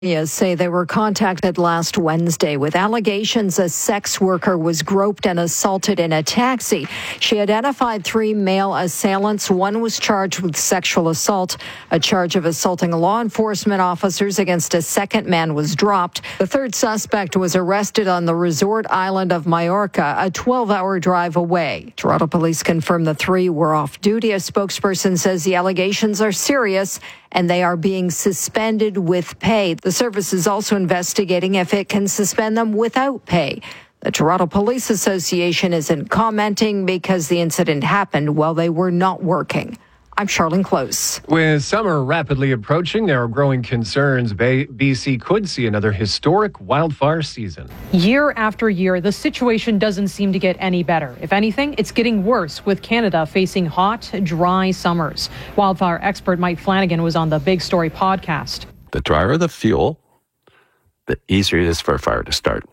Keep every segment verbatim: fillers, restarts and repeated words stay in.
Yes, say they were contacted last Wednesday with allegations a sex worker was groped and assaulted in a taxi. She identified three male assailants. One was charged with sexual assault. A charge of assaulting law enforcement officers against a second man was dropped. The third suspect was arrested on the resort island of Majorca, a twelve-hour drive away. Toronto police confirmed the three were off duty. A spokesperson says the allegations are serious and they are being suspended with pay. The service is also investigating if it can suspend them without pay. The Toronto Police Association isn't commenting because the incident happened while they were not working. I'm Charlene Close. With summer rapidly approaching, there are growing concerns B C could see another historic wildfire season. Year after year, the situation doesn't seem to get any better. If anything, it's getting worse, with Canada facing hot, dry summers. Wildfire expert Mike Flanagan was on the Big Story podcast. The drier the fuel, the easier it is for a fire to start.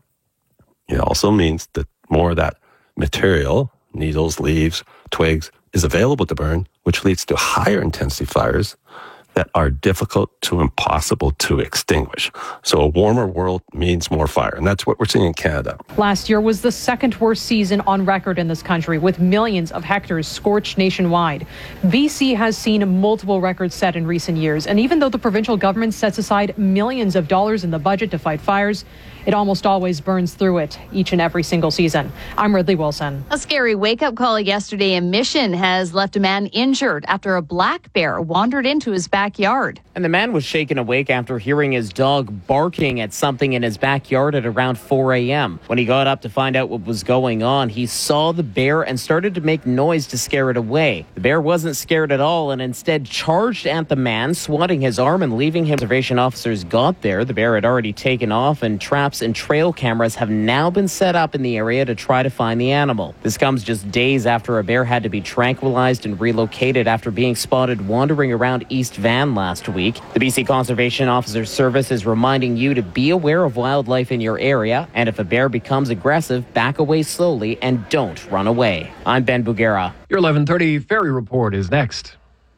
It also means that more of that material, needles, leaves, twigs, is available to burn, which leads to higher intensity fires that are difficult to impossible to extinguish. So a warmer world means more fire, and that's what we're seeing in Canada. Last year was the second worst season on record in this country, with millions of hectares scorched nationwide. B C has seen multiple records set in recent years, and even though the provincial government sets aside millions of dollars in the budget to fight fires, it almost always burns through it each and every single season. I'm Ridley Wilson. A scary wake-up call yesterday in Mission has left a man injured after a black bear wandered into his backyard. And the man was shaken awake after hearing his dog barking at something in his backyard at around four a.m. When he got up to find out what was going on, he saw the bear and started to make noise to scare it away. The bear wasn't scared at all and instead charged at the man, swatting his arm and leaving him. Conservation officers got there. The bear had already taken off, and traps and trail cameras have now been set up in the area to try to find the animal. This comes just days after a bear had to be tranquilized and relocated after being spotted wandering around East Van last week. The B C Conservation Officers Service is reminding you to be aware of wildlife in your area, and if a bear becomes aggressive, back away slowly and don't run away. I'm Ben Bugera. Your eleven thirty Ferry Report is next.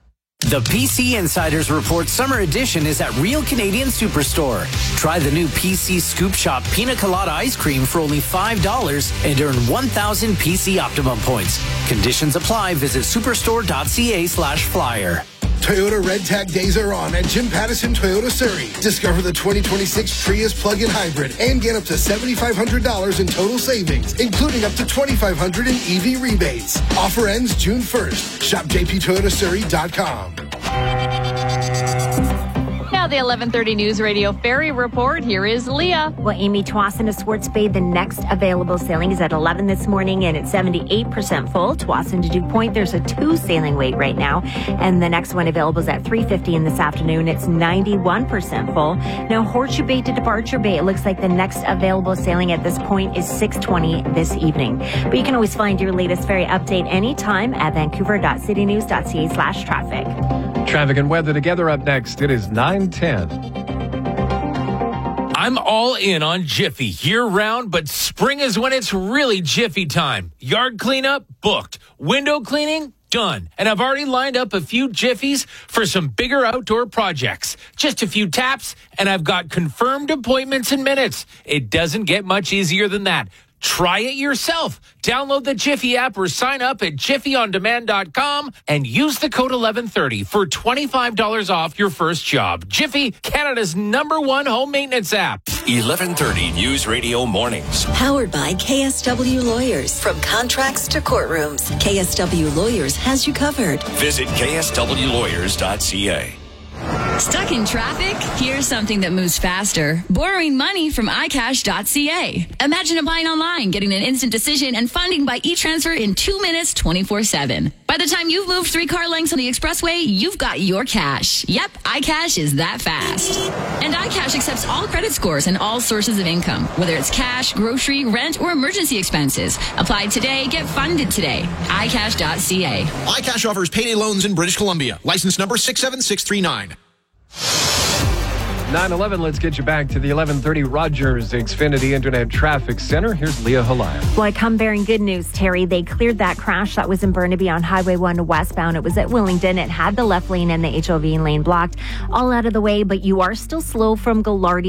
The P C Insiders Report Summer Edition is at Real Canadian Superstore. Try the new P C Scoop Shop Pina Colada Ice Cream for only five dollars and earn one thousand P C Optimum points. Conditions apply. Visit superstore.ca slash flyer. Toyota Red Tag days are on at Jim Pattison Toyota Surrey. Discover the twenty twenty-six Prius plug-in hybrid and get up to seven thousand five hundred dollars in total savings, including up to two thousand five hundred dollars in E V rebates. Offer ends June first. Shop j p toyota surrey dot com. Now the eleven thirty News Radio Ferry Report. Here is Leah. Well, Amy, Tsawwassen to Swartz Bay, the next available sailing is at eleven this morning, and it's seventy-eight percent full. Tsawwassen to Dew Point, there's a two sailing wait right now, and the next one available is at three fifteen this afternoon. It's ninety-one percent full. Now, Horseshoe Bay to Departure Bay, it looks like the next available sailing at this point is six twenty this evening. But you can always find your latest ferry update anytime at vancouver.citynews.ca slash traffic. Traffic and weather together up next. It is nine ten. I'm all in on Jiffy year-round, but spring is when it's really Jiffy time. Yard cleanup? Booked. Window cleaning? Done. And I've already lined up a few Jiffies for some bigger outdoor projects. Just a few taps, and I've got confirmed appointments in minutes. It doesn't get much easier than that. Try it yourself. Download the Jiffy app or sign up at jiffy on demand dot com and use the code eleven thirty for twenty-five dollars off your first job. Jiffy, Canada's number one home maintenance app. eleven thirty News Radio Mornings. Powered by K S W Lawyers. From contracts to courtrooms, K S W Lawyers has you covered. Visit k s w lawyers dot c a. Stuck in traffic? Here's something that moves faster. Borrowing money from i cash dot c a. Imagine applying online, getting an instant decision, and funding by e-transfer in two minutes, twenty-four seven. By the time you've moved three car lengths on the expressway, you've got your cash. Yep, iCash is that fast. And iCash accepts all credit scores and all sources of income, whether it's cash, grocery, rent, or emergency expenses. Apply today, get funded today. i cash dot c a. iCash offers payday loans in British Columbia. License number six seven six three nine. nine eleven, let's get you back to the eleven thirty Rogers Xfinity Internet Traffic Center. Here's Leah Halaya. Well, I come bearing good news, Terry. They cleared that crash that was in Burnaby on Highway one westbound. It was at Willingdon. It had the left lane and the H O V lane blocked. All out of the way, but you are still slow from Gallardi